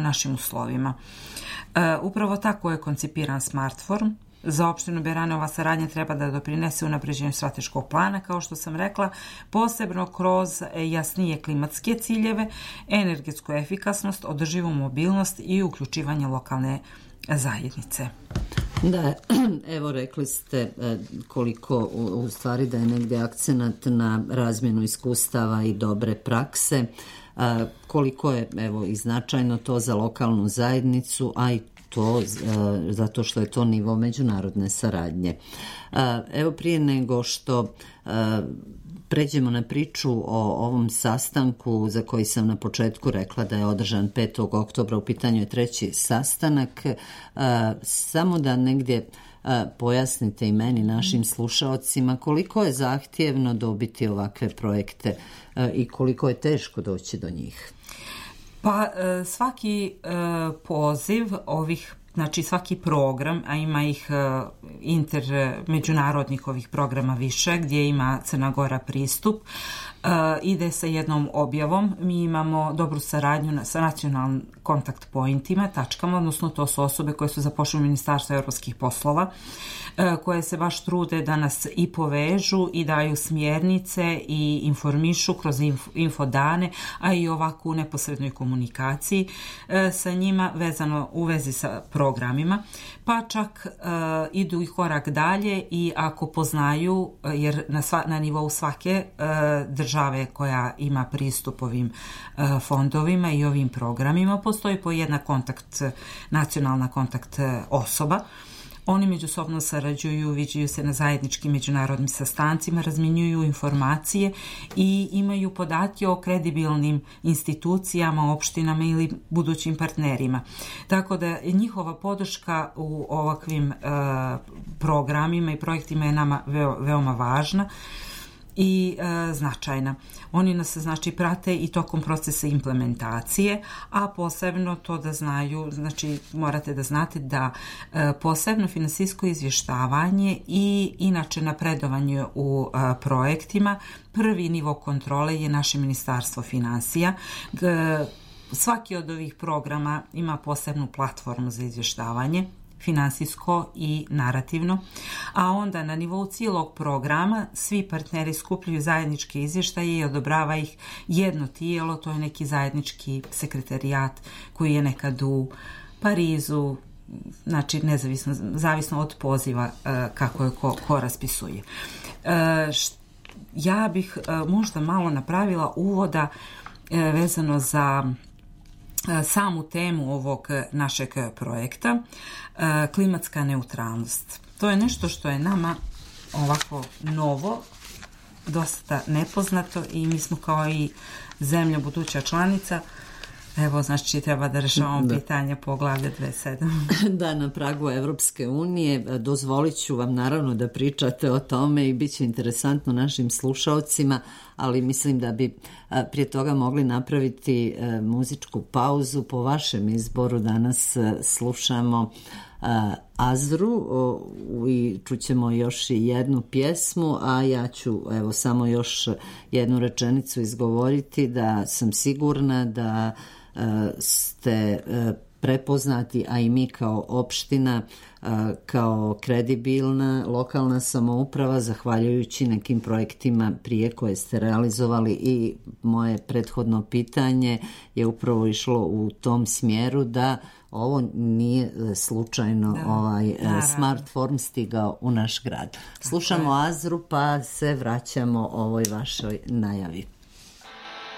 našim uslovima. Upravo tako je koncipiran Smartform. Za opštinu Berane ova saradnja treba da doprinese unapređenju strateškog plana, kao što sam rekla, posebno kroz jasnije klimatske ciljeve, energetsku efikasnost, održivu mobilnost i uključivanje lokalne zajednice. Da, evo rekli ste koliko u stvari da je negdje akcenat na razmjenu iskustava i dobre prakse, koliko je evo i značajno to za lokalnu zajednicu, a i to zato što je to nivo međunarodne saradnje. Evo prije nego što pređemo na priču o ovom sastanku za koji sam na početku rekla da je održan 5. oktobra, u pitanju je 3. sastanak, samo da negdje pojasnite i meni, našim slušaocima, koliko je zahtjevno dobiti ovakve projekte i koliko je teško doći do njih. Pa svaki poziv ovih, znači svaki program, a ima ih međunarodnih ovih programa više, gdje ima Crna Gora pristup, ide sa jednom objavom. Mi imamo dobru saradnju sa nacionalnim kontakt pointima, tačkama, odnosno to su osobe koje su zapošljene u Ministarstvu europskih poslova, koje se baš trude da nas i povežu i daju smjernice i informišu kroz infodane, a i ovako u neposrednoj komunikaciji sa njima vezano u vezi sa programima, pa čak idu i korak dalje i ako poznaju, jer na nivou svake države koja ima pristup ovim fondovima i ovim programima postoji po jedna nacionalna kontakt osoba. Oni međusobno sarađuju, viđaju se na zajedničkim međunarodnim sastancima, razmjenjuju informacije i imaju podatke o kredibilnim institucijama, opštinama ili budućim partnerima. Tako da njihova podrška u ovakvim programima i projektima je nama veoma važna i značajna. Oni nas znači prate i tokom procesa implementacije, a posebno to da znaju, znači morate da znate da posebno finansijsko izvještavanje i inače napredovanje u projektima, prvi nivo kontrole je naše Ministarstvo finansija. Svaki od ovih programa ima posebnu platformu za izvještavanje, finansijsko i narativno, a onda na nivou cijelog programa svi partneri skupljaju zajedničke izvještaje i odobrava ih jedno tijelo, to je neki zajednički sekretarijat koji je nekad u Parizu, znači zavisno od poziva kako je ko raspisuje. Ja bih možda malo napravila uvoda vezano za samu temu ovog našeg projekta, klimatska neutralnost. To je nešto što je nama ovako novo, dosta nepoznato i mi smo kao i zemlja buduća članica, evo znači treba da rešavamo pitanje poglavlja 27. Da, na pragu Evropske unije. Dozvolit ću vam naravno da pričate o tome i bit će interesantno našim slušaocima, ali mislim da bi prije toga mogli napraviti muzičku pauzu. Po vašem izboru danas slušamo Azru i čućemo još jednu pjesmu, a ja ću evo samo još jednu rečenicu izgovoriti da sam sigurna da ste prepoznati, a i mi kao opština, kao kredibilna lokalna samouprava, zahvaljujući nekim projektima prije koje ste realizovali i moje prethodno pitanje je upravo išlo u tom smjeru da ovo nije slučajno Smartform stigao u naš grad. Slušamo Azru pa se vraćamo ovoj vašoj najavi.